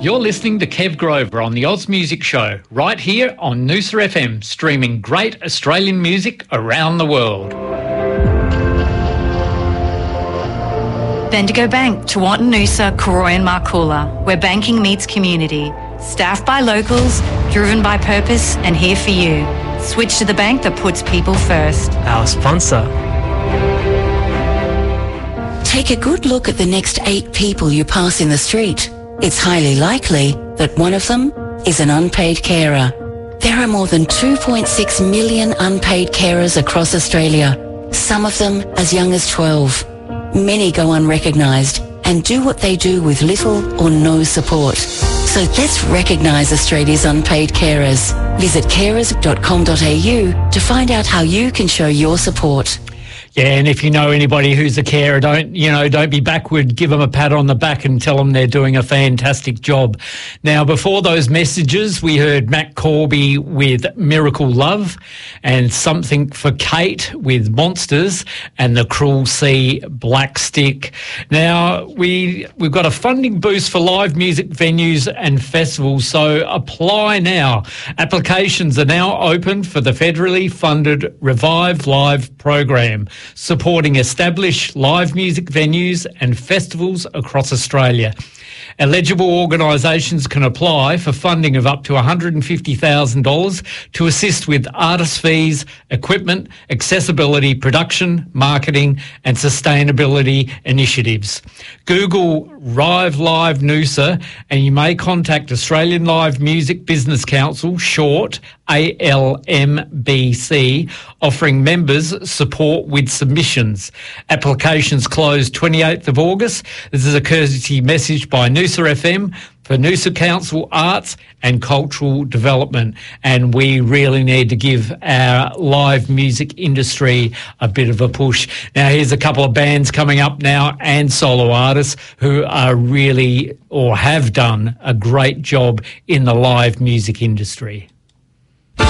You're listening to Kev Grover on the Oz Music Show, right here on Noosa FM, streaming great Australian music around the world. Bendigo Bank, Tewantin Noosa, Koroy and Markoola, where banking meets community. Staffed by locals, driven by purpose and here for you. Switch to the bank that puts people first. Our sponsor. Take a good look at the next 8 people you pass in the street. It's highly likely that one of them is an unpaid carer. There are more than 2.6 million unpaid carers across Australia, some of them as young as 12. Many go unrecognised and do what they do with little or no support. So let's recognise Australia's unpaid carers. Visit carers.com.au to find out how you can show your support. Yeah, and if you know anybody who's a carer, don't be backward. Give them a pat on the back and tell them they're doing a fantastic job. Now, before those messages, we heard Matt Corby with Miracle Love and Something for Kate with Monsters and The Cruel Sea, Black Stick. Now, we've got a funding boost for live music venues and festivals, so apply now. Applications are now open for the federally funded Revive Live program, supporting established live music venues and festivals across Australia. Eligible organisations can apply for funding of up to $150,000 to assist with artist fees, equipment, accessibility, production, marketing and sustainability initiatives. Google Rive Live Noosa and you may contact Australian Live Music Business Council, short ALMBC, offering members support with submissions. Applications close 28th of August. This is a courtesy message by Noosa FM for Noosa Council Arts and Cultural Development, and we really need to give our live music industry a bit of a push. Now, here's a couple of bands coming up now and solo artists who are really or have done a great job in the live music industry.